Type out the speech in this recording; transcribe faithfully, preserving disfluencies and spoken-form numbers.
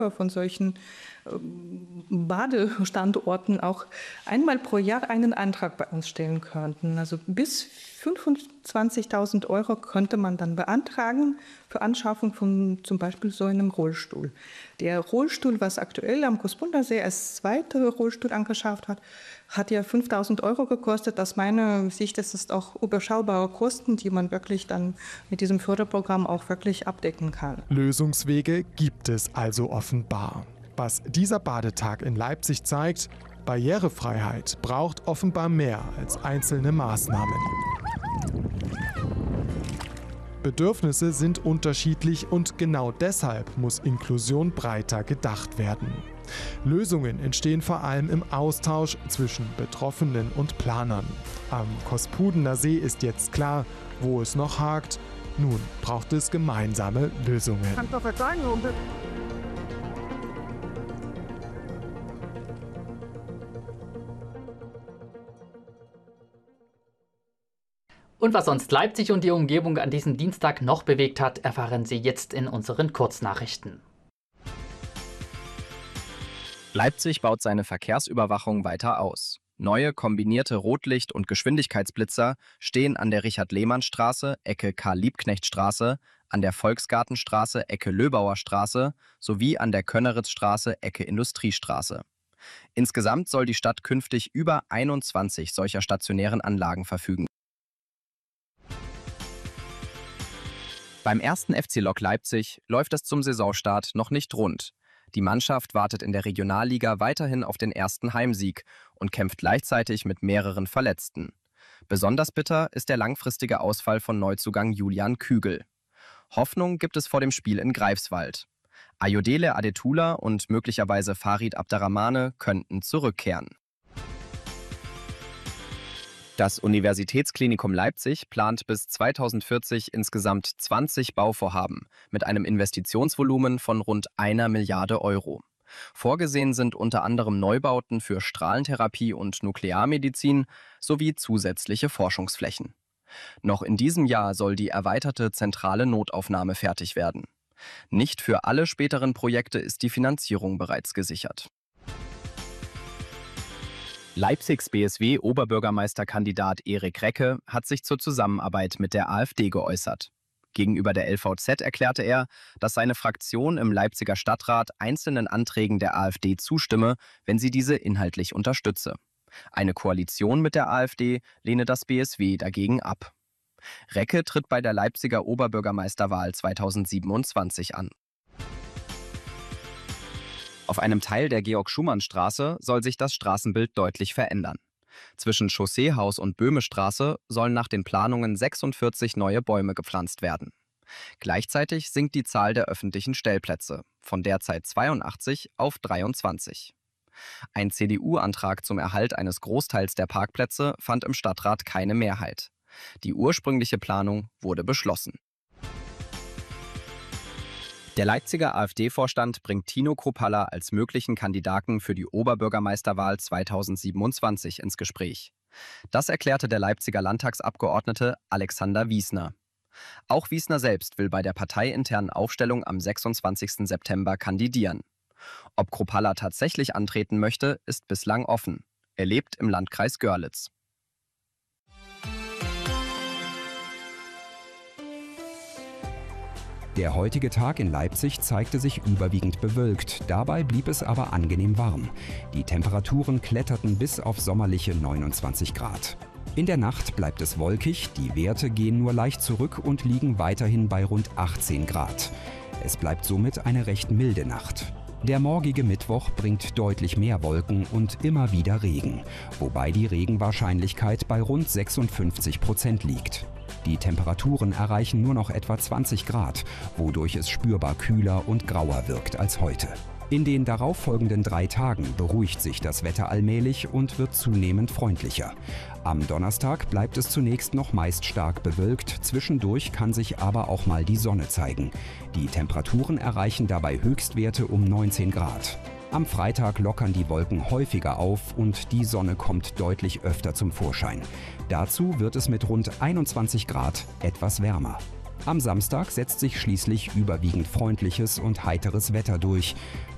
von solchen ähm, Badestandorten auch einmal pro Jahr einen Antrag bei uns stellen könnten. Also bis fünfundzwanzigtausend Euro könnte man dann beantragen für Anschaffung von zum Beispiel so einem Rollstuhl. Der Rollstuhl, was aktuell am Großbundersee als zweiter Rollstuhl angeschafft hat, hat ja fünftausend Euro gekostet. Aus meiner Sicht ist es auch überschaubare Kosten, die man wirklich dann mit diesem Förderprogramm auch wirklich abdecken kann. Lösungswege gibt es also offenbar. Was dieser Badetag in Leipzig zeigt, Barrierefreiheit braucht offenbar mehr als einzelne Maßnahmen. Bedürfnisse sind unterschiedlich und genau deshalb muss Inklusion breiter gedacht werden. Lösungen entstehen vor allem im Austausch zwischen Betroffenen und Planern. Am Kospudener See ist jetzt klar, wo es noch hakt. Nun braucht es gemeinsame Lösungen. Und was sonst Leipzig und die Umgebung an diesem Dienstag noch bewegt hat, erfahren Sie jetzt in unseren Kurznachrichten. Leipzig baut seine Verkehrsüberwachung weiter aus. Neue kombinierte Rotlicht- und Geschwindigkeitsblitzer stehen an der Richard-Lehmann-Straße, Ecke Karl-Liebknecht-Straße, an der Volksgartenstraße, Ecke Löbauer Straße sowie an der Könneritz-Straße, Ecke Industriestraße. Insgesamt soll die Stadt künftig über einundzwanzig solcher stationären Anlagen verfügen. Beim ersten F C Lok Leipzig läuft es zum Saisonstart noch nicht rund. Die Mannschaft wartet in der Regionalliga weiterhin auf den ersten Heimsieg und kämpft gleichzeitig mit mehreren Verletzten. Besonders bitter ist der langfristige Ausfall von Neuzugang Julian Kügel. Hoffnung gibt es vor dem Spiel in Greifswald. Ayodele Adetula und möglicherweise Farid Abderrahmane könnten zurückkehren. Das Universitätsklinikum Leipzig plant bis zweitausendvierzig insgesamt zwanzig Bauvorhaben mit einem Investitionsvolumen von rund einer Milliarde Euro. Vorgesehen sind unter anderem Neubauten für Strahlentherapie und Nuklearmedizin sowie zusätzliche Forschungsflächen. Noch in diesem Jahr soll die erweiterte zentrale Notaufnahme fertig werden. Nicht für alle späteren Projekte ist die Finanzierung bereits gesichert. Leipzigs B S W-Oberbürgermeisterkandidat Erik Recke hat sich zur Zusammenarbeit mit der AfD geäußert. Gegenüber der L V Z erklärte er, dass seine Fraktion im Leipziger Stadtrat einzelnen Anträgen der AfD zustimme, wenn sie diese inhaltlich unterstütze. Eine Koalition mit der AfD lehne das B S W dagegen ab. Recke tritt bei der Leipziger Oberbürgermeisterwahl zweitausendsiebenundzwanzig an. Auf einem Teil der Georg-Schumann-Straße soll sich das Straßenbild deutlich verändern. Zwischen Chausseehaus und Böhmestraße sollen nach den Planungen sechsundvierzig neue Bäume gepflanzt werden. Gleichzeitig sinkt die Zahl der öffentlichen Stellplätze von derzeit zweiundachtzig auf dreiundzwanzig. Ein C D U-Antrag zum Erhalt eines Großteils der Parkplätze fand im Stadtrat keine Mehrheit. Die ursprüngliche Planung wurde beschlossen. Der Leipziger AfD-Vorstand bringt Tino Kruppalla als möglichen Kandidaten für die Oberbürgermeisterwahl zweitausendsiebenundzwanzig ins Gespräch. Das erklärte der Leipziger Landtagsabgeordnete Alexander Wiesner. Auch Wiesner selbst will bei der parteiinternen Aufstellung am sechsundzwanzigsten September kandidieren. Ob Kruppalla tatsächlich antreten möchte, ist bislang offen. Er lebt im Landkreis Görlitz. Der heutige Tag in Leipzig zeigte sich überwiegend bewölkt, dabei blieb es aber angenehm warm. Die Temperaturen kletterten bis auf sommerliche neunundzwanzig Grad. In der Nacht bleibt es wolkig, die Werte gehen nur leicht zurück und liegen weiterhin bei rund achtzehn Grad. Es bleibt somit eine recht milde Nacht. Der morgige Mittwoch bringt deutlich mehr Wolken und immer wieder Regen, wobei die Regenwahrscheinlichkeit bei rund sechsundfünfzig Prozent liegt. Die Temperaturen erreichen nur noch etwa zwanzig Grad, wodurch es spürbar kühler und grauer wirkt als heute. In den darauffolgenden drei Tagen beruhigt sich das Wetter allmählich und wird zunehmend freundlicher. Am Donnerstag bleibt es zunächst noch meist stark bewölkt, zwischendurch kann sich aber auch mal die Sonne zeigen. Die Temperaturen erreichen dabei Höchstwerte um neunzehn Grad. Am Freitag lockern die Wolken häufiger auf und die Sonne kommt deutlich öfter zum Vorschein. Dazu wird es mit rund einundzwanzig Grad etwas wärmer. Am Samstag setzt sich schließlich überwiegend freundliches und heiteres Wetter durch.